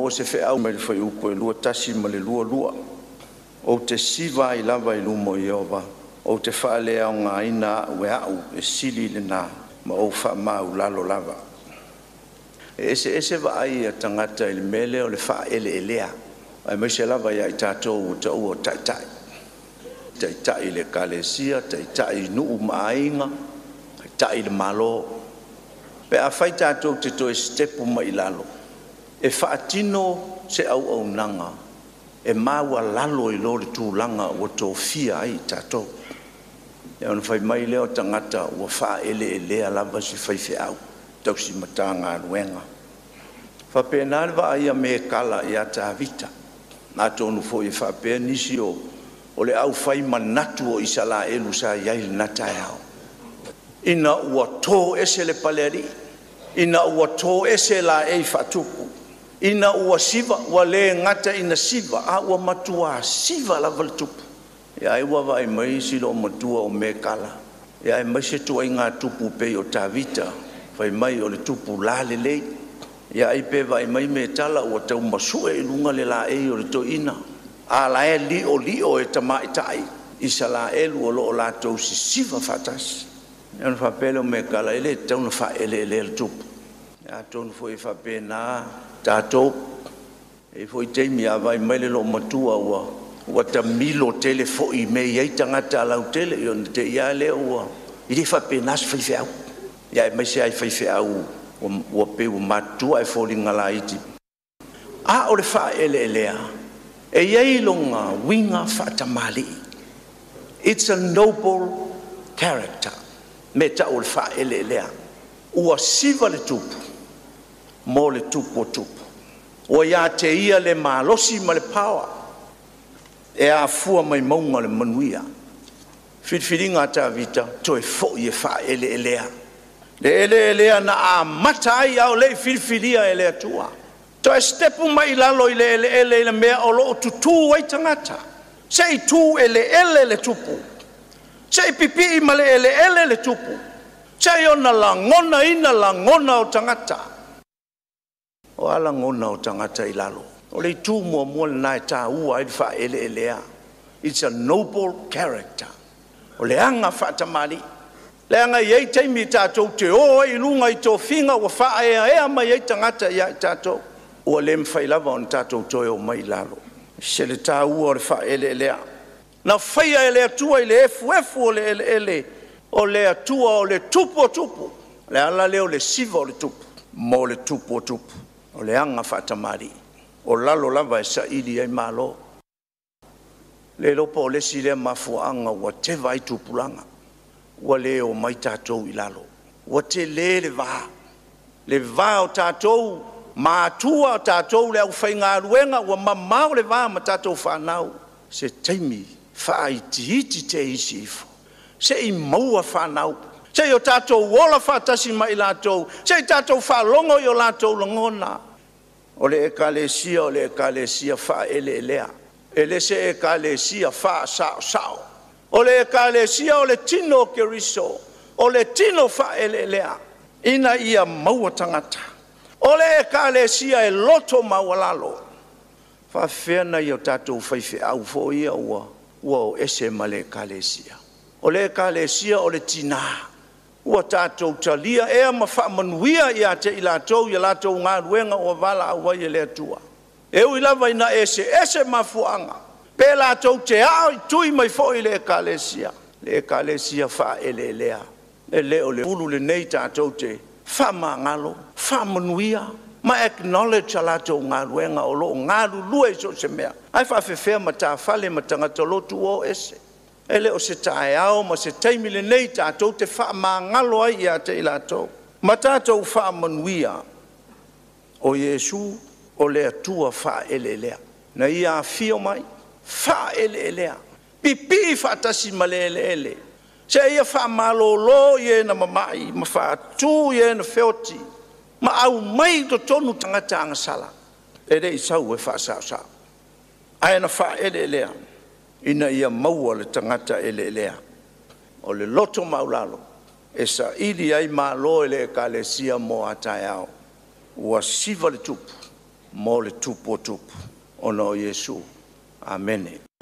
o se fe au mai foi u ko lua tasi ma le lua o te siva I lava I lumo Iova o te fale au ngā ina ue au e sili le nā ma o wha mau lalo lava ese va ai a tangata I le mele o le wha ele elea ai mai se lava ia I tātou o ta ua tai le kalesia tai nuu maainga tai le malo pe a fai tātou te toi stepu mai lalo e whaatino se au nanga e maua lalo I lo le tūlanga o tō fia ai tātou e ona fai mai leo tangata ua wha ele elea lava si fai fe au tau si mata ngā ruenga whapena lewa ai a me kala I a tā vita nā tōnu fo I whapea nisi o le au fai manatu o isala elu sa iai le natai au ina ua tō ese le paleri ina ua tō ese la ei whatupu ina ua siva ua le ngata ina siva a ua matua siva lava le tupu ia ua vai mai silo matua o me kala ia mai se tua I ngā tupu pe o tā vita vai mai o le tupu la le lei ia pe vai mai me tala ua tau masue I lunga le la ei o le to ina a la e lio e tamai tai isa la elu o lo la tau si siva fatasi ia fa pelo me kala ele tau na fa ele le tupu ia tonu foi fa pena tato e foi te mi avai mai le lo matua ua ta milo telefo I me ia tangata la tele yo te ia le ua I fa pena fa fe au ia mai se ai fa fe au o pe o matua e fo ngala iti a o le fa ele lea e iai longa winga fatamali it's a noble character me ta o le fa ele lea ua siva le tupu mo le tupu o tupu o ia te ia le malosi ma le power e a fua mai maunga le manuia whitwhiringa ta vita toi fo I e fa ele elea le ele elea na a mata ai au le whitwhiria elea tua to e stepu mai lalo I le ele le mea o lo tutu ai tangata sei tu ele le tupu sei pipi ma le ele le tupu sei ona la ngona ina la ngona o tangata o ala ngona o tangata I lalo o le tu mo na ta ua I fa ele elea it's a noble character o le anga fatamali le anga ye taimi tatou te o I lunga I to finga wa fa e ma ye tangata ya tatou o le mfai lava on tatou toe o mai lalo se le tā ua o le wha ele elea na whaia ele atua I le efu o le ele o le atua o le tupu o tupu le ala leo le siva o le tupu mo le tupu o tupu o le anga whatamari o lalo lava e sa ili ai malo le lopo o le si le mafuanga ua te vai tupulanga ua le o mai tatou I lalo ua te le va o tatou ma tua tatou le au fai ngā ruenga ua mamau le vā ma tatou whanau se taimi whai tihiti te isi ifo se I maua whanau se o tatou wola whatasi mai lātou se tatou whalongo I o lātou langona o le ekalesia wha ele elea ele se ekalesia wha sao o le ekalesia o le tino keriso o le tino wha ele elea ina ia maua tangata o le ekalesia e loto mawalalo fa fena yo tatou faife au fo ia ua o ese ma le ekalesia o le ekalesia o le tina ua tatou talia ea ma whaamanuia ia te I latou ngā ruenga o wala au ai le atua e ui lava ina ese mafuanga pe latou te ao I tui mai fo I le ekalesia wha ele lea e le o le ulu le nei tatou te wha ngalo wha manuia ma acknowledge ala tō ngā ruenga o lo ngā lulua I so se mea ai wha whewhea ma tā whale ma tangata lotu o ese ele o se tae ao ma se taimile nei tātou te wha ngalo ai ia te ila tō ma tātou wha manuia o Yesu o le atua wha ele lea na ia fio mai wha ele lea pipi wha tasi ma le ele se ia wha malolo ie na mamai ma wha tu ie na feoti ma au mai to tonu tangata anga sala e rei sau e wha sao ai na wha ele lea ina ia maua le tangata ele lea o le loto maulalo e sa ili ai malo ele ekalesia mo atai au ua siva le tupu mo le tupu o tupu. Ono o Iesu. Amen.